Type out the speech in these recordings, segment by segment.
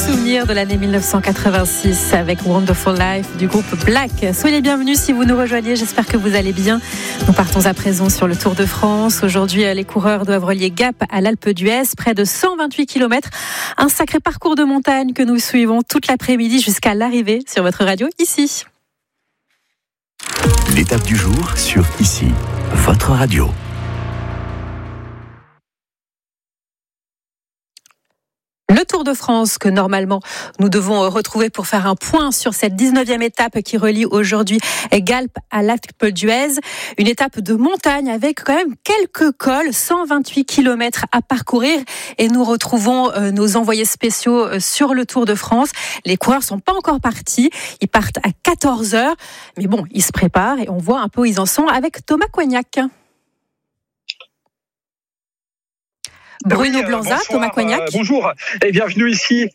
souvenirs de l'année 1986 avec Wonderful Life du groupe Black. Soyez les bienvenus si vous nous rejoignez, j'espère que vous allez bien. Nous partons à présent sur le Tour de France. Aujourd'hui, les coureurs doivent relier Gap à l'Alpe d'Huez, près de 128 km. Un sacré parcours de montagne que nous suivons toute l'après-midi jusqu'à l'arrivée sur votre radio ici. L'étape du jour sur Ici, votre radio. Le Tour de France que normalement nous devons retrouver pour faire un point sur cette 19e étape qui relie aujourd'hui Gap à l'Alpe d'Huez. Une étape de montagne avec quand même quelques cols, 128 km à parcourir et nous retrouvons nos envoyés spéciaux sur le Tour de France. Les coureurs sont pas encore partis, ils partent à 14h, mais bon, ils se préparent et on voit un peu où ils en sont avec Thomas Coignac. Bruno Blanza, Thomas Coignac. Bonjour et bienvenue ici.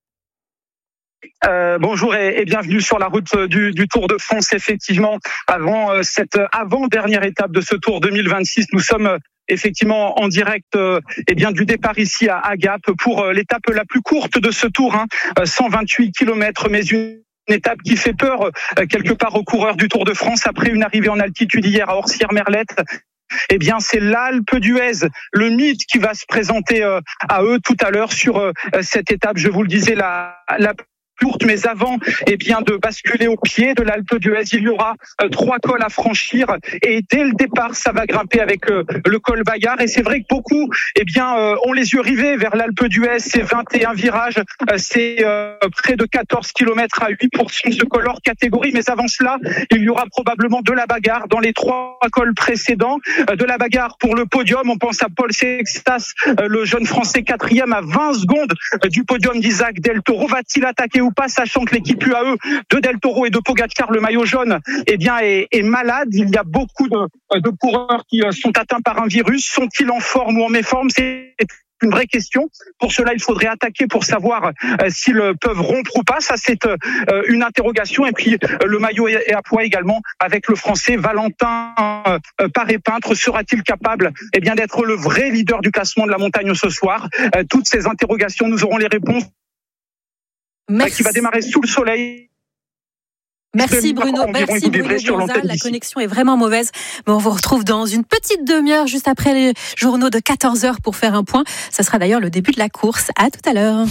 Bonjour et bienvenue sur la route du Tour de France. Effectivement, avant cette avant-dernière étape de ce Tour 2026, nous sommes effectivement en direct du départ ici à Gap pour l'étape la plus courte de ce Tour, 128 km, mais une étape qui fait peur quelque part aux coureurs du Tour de France après une arrivée en altitude hier à Orsières-Merlette. Eh bien, c'est l'Alpe d'Huez, le mythe qui va se présenter à eux tout à l'heure sur cette étape. Je vous le disais, la courte, mais avant de basculer au pied de l'Alpe d'Huez, il y aura 3 cols à franchir et dès le départ, ça va grimper avec le col Bayard. Et c'est vrai que beaucoup ont les yeux rivés vers l'Alpe d'Huez. C'est 21 virages, c'est près de 14 km à 8% de ce col hors catégorie. Mais avant cela, il y aura probablement de la bagarre dans les 3 cols précédents. De la bagarre pour le podium. On pense à Paul Sextas, le jeune Français 4e à 20 secondes du podium d'Isaac Del Toro. Va-t-il attaquer ou pas, sachant que l'équipe UAE de Del Toro et de Pogacar, le maillot jaune, est malade. Il y a beaucoup de coureurs qui sont atteints par un virus. Sont-ils en forme ou en méforme? C'est une vraie question. Pour cela, il faudrait attaquer pour savoir s'ils peuvent rompre ou pas. Ça, c'est une interrogation. Et puis, le maillot est à poids également avec le Français Valentin Paré-Peintre. Sera-t-il capable d'être le vrai leader du classement de la montagne ce soir? Toutes ces interrogations, nous aurons les réponses. Merci. Qui va démarrer sous le soleil. Merci Bruno Blanza, la connexion est vraiment mauvaise, mais on vous retrouve dans une petite demi-heure juste après les journaux de 14h pour faire un point. Ça sera d'ailleurs le début de la course. À tout à l'heure.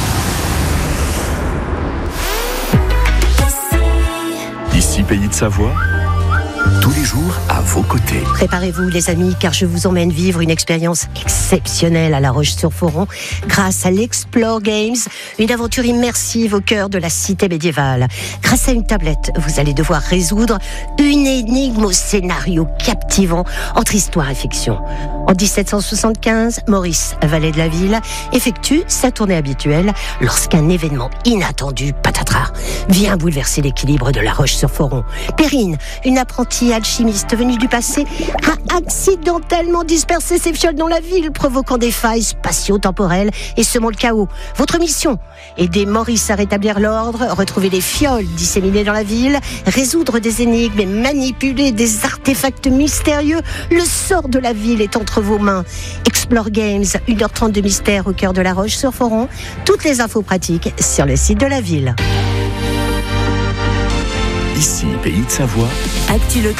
Ici, Pays de Savoie, tous les jours à vos côtés. Préparez-vous les amis, car je vous emmène vivre une expérience exceptionnelle à La Roche-sur-Foron grâce à l'Explore Games, une aventure immersive au cœur de la cité médiévale. Grâce à une tablette, vous allez devoir résoudre une énigme au scénario captivant entre histoire et fiction. En 1775, Maurice, valet de la ville, effectue sa tournée habituelle lorsqu'un événement inattendu, patatras, vient bouleverser l'équilibre de La Roche-sur-Foron. Perrine, une apprentie alchimiste venue du passé, a accidentellement dispersé ses fioles dans la ville, provoquant des failles spatio-temporelles et semant le chaos. Votre mission, aider Maurice à rétablir l'ordre, retrouver les fioles disséminées dans la ville, résoudre des énigmes et manipuler des artefacts mystérieux. Le sort de la ville est entre vos mains. Explore Games, 1h30 de mystère au cœur de La Roche-sur-Foron. Toutes les infos pratiques sur le site de la ville. Ici, Pays de Savoie. Actu